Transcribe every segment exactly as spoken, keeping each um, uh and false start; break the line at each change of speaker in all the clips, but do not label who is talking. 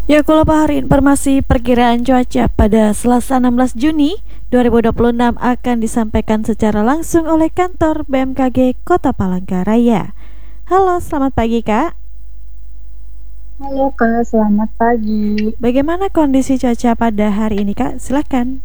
Ya, kalau hari informasi perkiraan cuaca pada Selasa enam belas Juni dua ribu dua puluh enam akan disampaikan secara langsung oleh kantor B M K G Kota Palangkaraya. Halo, selamat pagi Kak.
Halo Kak, selamat pagi.
Bagaimana kondisi cuaca pada hari ini Kak? Silakan.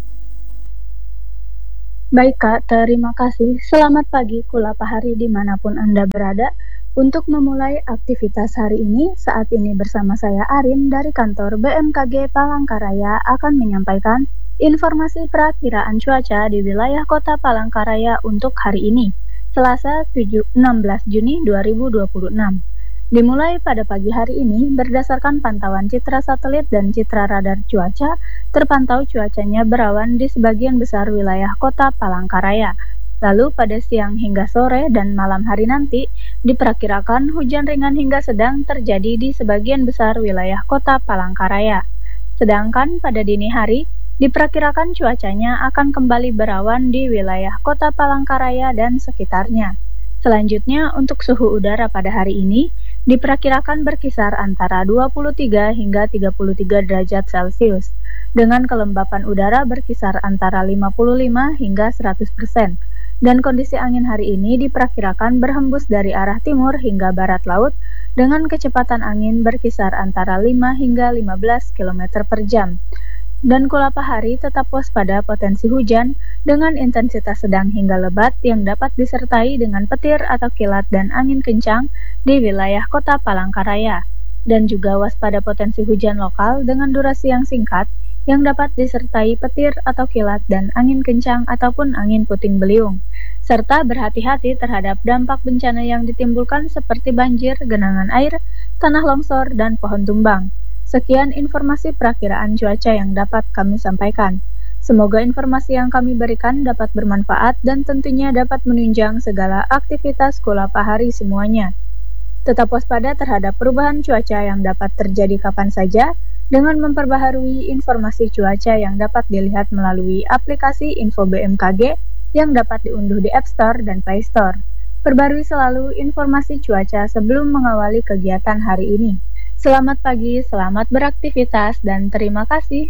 Baik Kak, terima kasih. Selamat pagi kulapa hari dimanapun Anda berada. Untuk memulai aktivitas hari ini, saat ini bersama saya Arin dari kantor B M K G Palangkaraya akan menyampaikan informasi perakiraan cuaca di wilayah Kota Palangkaraya untuk hari ini, Selasa enam belas Juni dua ribu dua puluh enam. Dimulai pada pagi hari ini, berdasarkan pantauan citra satelit dan citra radar cuaca, terpantau cuacanya berawan di sebagian besar wilayah Kota Palangkaraya. Lalu pada siang hingga sore dan malam hari nanti, diperkirakan hujan ringan hingga sedang terjadi di sebagian besar wilayah Kota Palangkaraya. Sedangkan pada dini hari, diperkirakan cuacanya akan kembali berawan di wilayah Kota Palangkaraya dan sekitarnya. Selanjutnya, untuk suhu udara pada hari ini, diperkirakan berkisar antara dua puluh tiga hingga tiga puluh tiga derajat Celcius, dengan kelembapan udara berkisar antara lima puluh lima hingga seratus persen, dan kondisi angin hari ini diperkirakan berhembus dari arah timur hingga barat laut, dengan kecepatan angin berkisar antara lima hingga lima belas kilometer per jam. Dan kulapa hari tetap waspada potensi hujan dengan intensitas sedang hingga lebat yang dapat disertai dengan petir atau kilat dan angin kencang di wilayah Kota Palangkaraya, dan juga waspada potensi hujan lokal dengan durasi yang singkat yang dapat disertai petir atau kilat dan angin kencang ataupun angin puting beliung, serta berhati-hati terhadap dampak bencana yang ditimbulkan seperti banjir, genangan air, tanah longsor, dan pohon tumbang. Sekian informasi perakiraan cuaca yang dapat kami sampaikan. Semoga informasi yang kami berikan dapat bermanfaat dan tentunya dapat menunjang segala aktivitas kulapa hari semuanya. Tetap waspada terhadap perubahan cuaca yang dapat terjadi kapan saja dengan memperbaharui informasi cuaca yang dapat dilihat melalui aplikasi Info B M K G yang dapat diunduh di App Store dan Play Store. Perbarui selalu informasi cuaca sebelum mengawali kegiatan hari ini. Selamat pagi, selamat beraktivitas, dan terima kasih.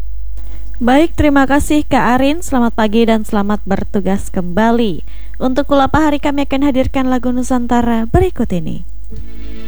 Baik, terima kasih Kak Arin. Selamat pagi dan selamat bertugas kembali. Untuk kulapa hari kami akan hadirkan lagu Nusantara berikut ini.